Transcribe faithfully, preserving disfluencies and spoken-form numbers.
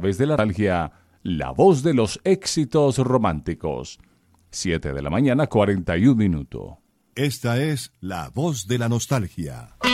través de la nostalgia, la voz de los éxitos románticos. siete de la mañana, cuarenta y un minutos. Esta es la voz de la nostalgia.